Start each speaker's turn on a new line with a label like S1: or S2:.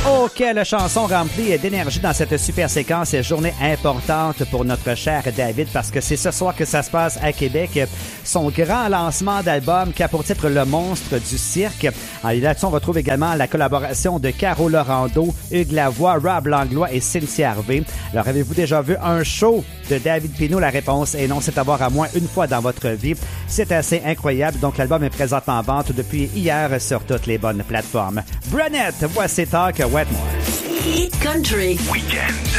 S1: Oh, quelle chanson remplie d'énergie dans cette super séquence et journée importante pour notre cher David parce que c'est ce soir que ça se passe à Québec. Son grand lancement d'album qui a pour titre Le Monstre du Cirque. Et là-dessus, on retrouve également la collaboration de Caro Laurando, Hugues Lavoie, Rob Langlois et Cynthia Harvey. Alors, avez-vous déjà vu un show de David Pinault? La réponse est non, c'est à voir à moins une fois dans votre vie. C'est assez incroyable. Donc, l'album est présentement en vente depuis hier sur toutes les bonnes plateformes. Brunette, voici Talk Wetmore.
S2: Hit Country
S3: Weekend.